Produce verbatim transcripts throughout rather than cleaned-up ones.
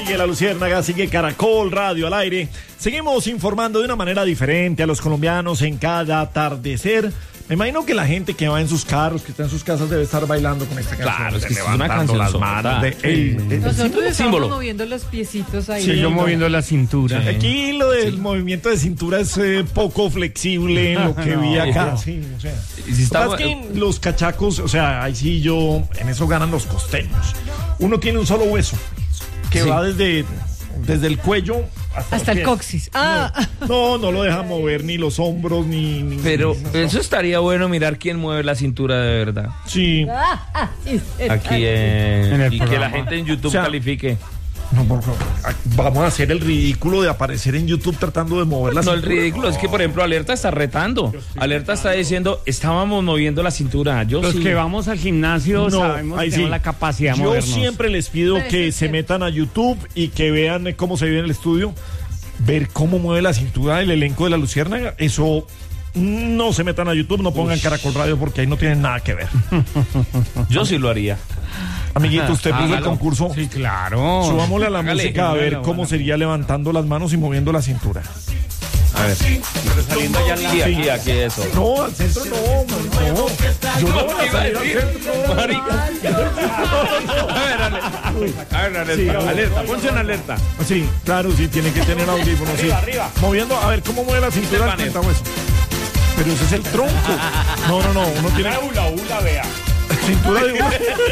Sigue La Luciérnaga, sigue Caracol Radio al aire. Seguimos informando de una manera diferente a los colombianos en cada atardecer. Me imagino que la gente que va en sus carros, que está en sus casas, debe estar bailando con esta canción. Claro, es que es una levantando canción las sonora. manos. De, el, el, Nosotros símbolo. estamos símbolo. moviendo los piecitos ahí. Sí, yo moviendo la cintura. Sí. Aquí lo del Sí. movimiento de cintura es eh, poco flexible en lo que vi acá. Sí, o sea. Y si está- Lo que pasa es que los cachacos, o sea, ahí sí yo, en eso ganan los costeños. Uno tiene un solo hueso que Sí. va desde, desde el cuello hasta, Hasta los el pies. coxis. Ah, No, no lo deja mover ni los hombros ni. ni Pero ni- eso estaría bueno, mirar quién mueve la cintura de verdad. Sí. ah, sí, sí. Aquí en, En el y que la programa. gente en YouTube O sea, califique. No, por favor. Vamos a hacer el ridículo de aparecer en YouTube tratando de mover la No, el cintura. ridículo es que, por ejemplo, Alerta está retando. Alerta está diciendo, estábamos moviendo la cintura. Yo Los sí. que vamos al gimnasio No, sabemos ahí que tenemos sí. la capacidad de Yo movernos. siempre les pido Pero que eso se es metan a YouTube y que vean eh, cómo se ve en el estudio, ver cómo mueve la cintura el elenco de La Luciérnaga. Eso no se metan a YouTube, no pongan Caracol Radio porque ahí no tienen nada que ver. Yo sí lo haría. Amiguito, usted puso el Hágalo. concurso. Sí, claro. Subámosle a la Hágale. música a ver Hágalo, cómo hágalo. sería levantando las manos y moviendo la cintura. A ver. Saliendo ya aquí, aquí, aquí, eso. No, al centro no, man, no. Yo no voy a salir al centro. no. Marica. A ver, ale- a ver, alerta, Sí. alerta, ponche en alerta. Sí, claro, sí, tiene que tener audífonos. Sí. arriba. Moviendo, a ver cómo mueve la cintura al panel. cuentahueso. Pero ese es el tronco. No, no, no, uno tiene Ula, ula, vea. cintura de.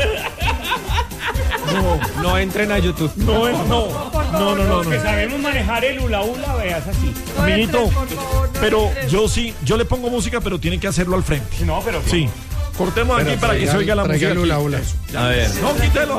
No, No entren a YouTube. no, es- no, no, no, no, Que no. sabemos manejar el ula, ula, vea, es así. No Amiguito, entres, por favor, no pero entres. yo sí, yo le pongo música, pero tiene que hacerlo al frente. No, pero Sí. Cortemos aquí para que se oiga la música. Hula, hula. A ver. No, quítelo.